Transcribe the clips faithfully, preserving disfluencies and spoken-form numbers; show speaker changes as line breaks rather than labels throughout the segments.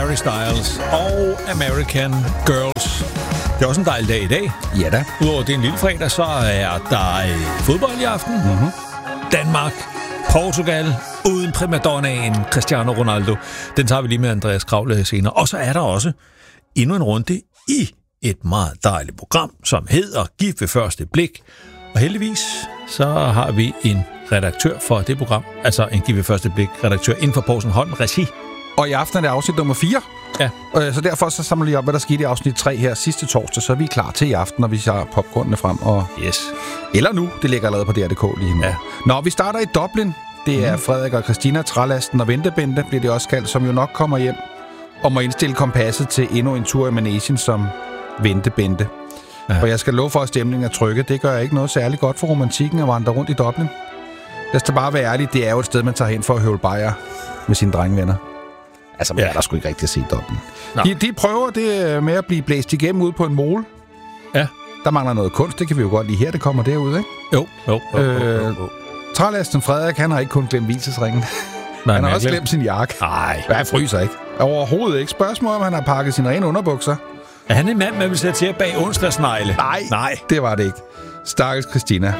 Harry Styles og American Girls. Det er også en dejlig dag i dag.
Ja da.
Udover det er en lille fredag, så er der øh, fodbold i aften.
Mm-hmm.
Danmark, Portugal, uden primadonnaen Cristiano Ronaldo. Den tager vi lige med Andreas Kravle senere. Og så er der også endnu en runde i et meget dejligt program, som hedder Gift ved første blik. Og heldigvis så har vi en redaktør for det program, altså en Gift ved første blik redaktør inden for Poulsen Holm Regi.
Og i aften er det afsnit nummer fire.
Ja.
Øh, så derfor så samler vi op, hvad der skete i afsnit tre her sidste torsdag, så er vi klar til i aften, når vi har popcornene frem. Og
yes.
Eller nu, det ligger allerede på D R punktum d k lige nu.
Ja.
Nå, vi starter i Dublin. Det er mm. Frederik og Christina, Trælasten og Ventebente, bliver det også kaldt, som jo nok kommer hjem og må indstille kompasset til endnu en tur i Manesien som Ventebente. Ja. Og jeg skal love for, at stemningen er trykket. Det gør ikke noget særligt godt for romantikken at vandre rundt i Dublin. Lad os da bare være ærlig, det er jo et sted, man tager hen for at høvle bajer med sine drengevenner. Altså, man ja. er der sgu ikke rigtig at se Dublin. De, de prøver det med at blive blæst igennem ude på en mole.
Ja.
Der mangler noget kunst, det kan vi jo godt lide her, det kommer derude, ikke?
Jo, jo, jo,
øh,
jo, jo, jo.
Trælasten Frederik, han har ikke kun glemt hvilesesringen.
Nej,
han har også glemt sin jakke.
Nej.
Jeg fryser ikke. Overhovedet ikke. Spørgsmål om han har pakket sine rene underbukser.
Er han en mand, man vil sætte til bag onsdagsnegle?
Nej,
Nej,
det var det ikke. Stakkels Christina.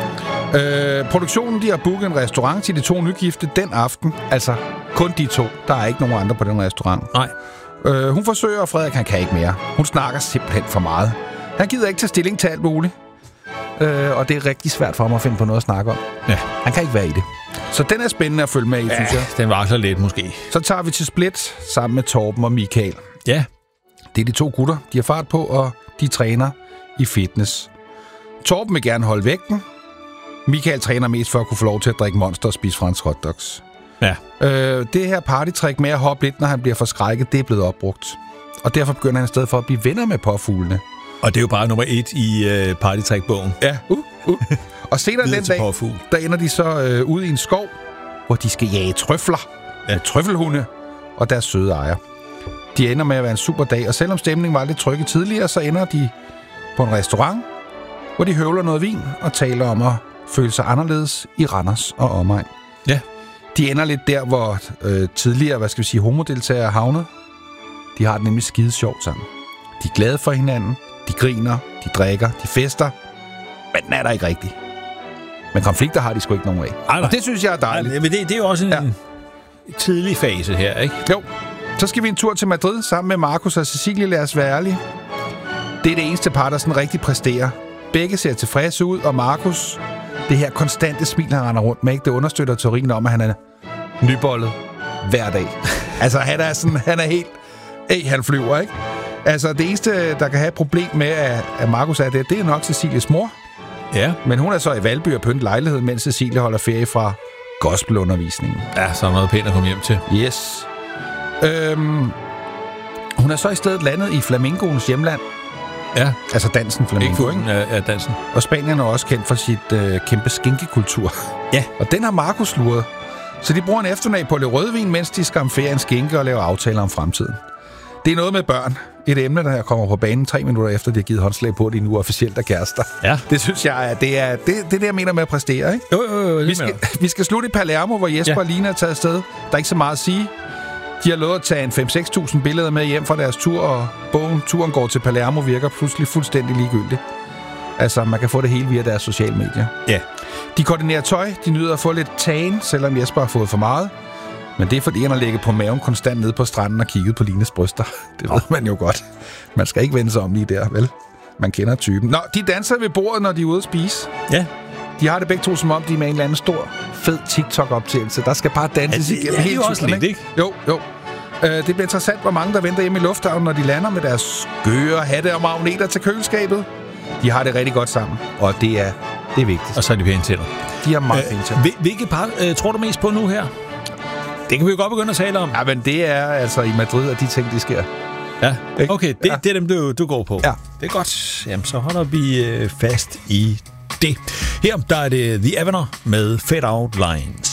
Øh, produktionen, de har booket en restaurant til de to nygifte den aften. Altså, kun de to. Der er ikke nogen andre på den restaurant.
Nej.
Øh, hun forsøger, og Frederik, han kan ikke mere. Hun snakker simpelthen for meget. Han gider ikke tage stilling til alt muligt. Øh, og det er rigtig svært for ham at finde på noget at snakke om.
Ja.
Han kan ikke være i det. Så den er spændende at følge med i,
ja,
synes jeg.
Den vakler lidt måske.
Så tager vi til Split sammen med Torben og Michael.
Ja.
Det er de to gutter, de har fart på, og de træner i fitness. Torben vil gerne holde vægten. Michael træner mest for at kunne få lov til at drikke Monster og spise fransk hotdogs.
Ja.
Øh, det her partytrick med at hoppe lidt, når han bliver forskrækket, det er blevet opbrugt. Og derfor begynder han i stedet for at blive venner med påfuglene.
Og det er jo bare nummer et i uh, partytrick-bogen.
Ja, uh, uh. Og senere den dag, der ender de så øh, ude i en skov, hvor de skal jage trøfler. Ja. Trøffelhunde og deres søde ejer. De ender med at være en super dag, og selvom stemningen var lidt trykket tidligere, så ender de på en restaurant, hvor de høvler noget vin og taler om at føle sig anderledes i Randers og omegn.
Ja.
De ender lidt der, hvor øh, tidligere, hvad skal vi sige, homodeltagere er havnet. De har det nemlig skide sjovt sammen. De er glade for hinanden, de griner, de drikker, de fester, men den er der ikke rigtig. Men konflikter har de sgu ikke nogen af.
Ej,
og det synes jeg er dejligt.
Ej, men det, det er jo også en ja. tidlig fase her, ikke?
Jo. Så skal vi en tur til Madrid sammen med Markus og Cecilie, lad os være ærlige. Det er det eneste par, der sådan rigtig præsterer. Begge ser tilfredse ud, og Markus, det her konstante smil, han render rundt med, ikke? Det understøtter teorien om, at han er nybollet hver dag. Altså, han er sådan, han er helt... Ej, han flyver, ikke? Altså, det eneste, der kan have et problem med, at Markus er det, det er nok Cecilies mor.
Ja.
Men hun er så i Valby og pyntet lejlighed, mens Cecilie holder ferie fra gospelundervisningen.
Ja, så er noget pænt at komme hjem til.
Yes. Øhm, hun er så i stedet landet i flamingoens hjemland.
Ja.
Altså dansen flamenco, ikke?
Ja, ja, dansen.
Og Spanien er også kendt for sit øh, kæmpe skinkekultur.
Ja.
Og den har Markus luret. Så de bruger en eftermiddag på at lave rødvin, mens de skamferer en skinke og laver aftaler om fremtiden. Det er noget med børn. Et emne, der kommer på banen tre minutter efter, de har givet håndslag på, at de nu officielt er kærester. Ja. Det synes jeg, at det er det, det, er det jeg mener med at præstere, ikke?
Jo, jo, jo.
Vi skal, vi skal slutte i Palermo, hvor Jesper ja. og Lina er taget afsted. Der er ikke så meget at sige. De har lovet at tage en fem til seks tusind billeder med hjem fra deres tur, og bogen Turen går til Palermo virker pludselig fuldstændig ligegyldigt. Altså, man kan få det hele via deres sociale medier.
Ja.
De koordinerer tøj, de nyder at få lidt tan, selvom Jesper har fået for meget. Men det er fordi, han har ligget på maven konstant nede på stranden og kigget på Lines bryster. Det ved man jo godt. Man skal ikke vende sig om lige der, vel? Man kender typen. Nå, de danser ved bordet, når de er ude at spise.
Ja.
De har det begge to, som om de er med en eller anden stor, fed TikTok-optagelse. Der skal bare danses
ja,
igennem
ja,
hele
cyklen, ikke? ikke?
Jo, jo. Uh, det bliver interessant, hvor mange der venter hjemme i lufthavnen, når de lander med deres skøre hatte og magneter til køleskabet. De har det rigtig godt sammen, og det er, det er vigtigt.
Og så er de pæne tænder.
De har meget uh, pæne tænder.
Hvilket par uh, tror du mest på nu her? Det kan vi jo godt begynde at tale om.
Ja, men det er altså i Madrid, og de ting, de sker.
Ja, okay. Det, ja. det er dem, du, du går på.
Ja.
Det er godt. Jamen, så holder vi øh, fast i det. Her, der er det The Evener med Fade Out Lines.